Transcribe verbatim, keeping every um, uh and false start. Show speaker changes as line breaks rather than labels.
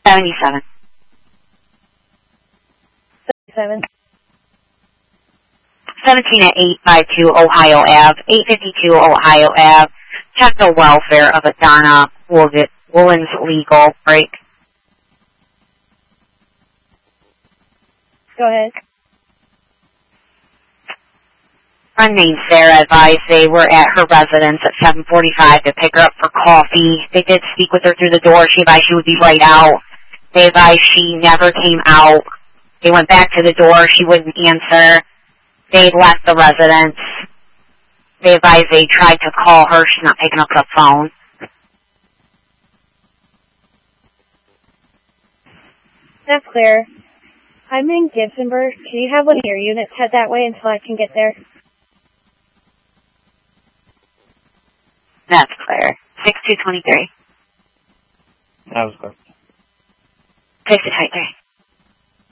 seventy-seven.
seventy-seven.
seventeen at eight fifty-two Ohio Ave, eight fifty-two Ohio Ave. Check the welfare of Adana Woolens legal break.
Go ahead.
Friend named Sarah advised they were at her residence at seven forty-five to pick her up for coffee. They did speak with her through the door. She advised she would be right out. They advised she never came out. They went back to the door. She wouldn't answer. They left the residence. They advised they tried to call her. She's not picking up the phone.
That's clear. I'm in Gibsonburg. Can you have one of your units head that way until I can get there?
That's clear. six two two three.
That was clear.
six two two three.